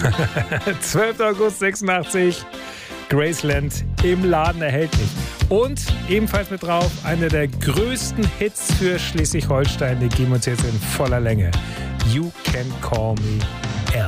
12. August 86, Graceland im Laden erhältlich. Und ebenfalls mit drauf, einer der größten Hits für Schleswig-Holstein, den geben wir uns jetzt in voller Länge. You Can Call Me